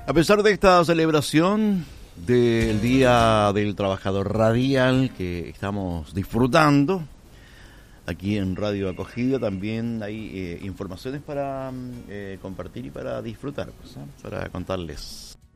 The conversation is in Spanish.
A pesar de esta celebración del Día del Trabajador Radial que estamos disfrutando, aquí en Radio Acogida también hay informaciones para compartir y para disfrutar, pues, para contarles.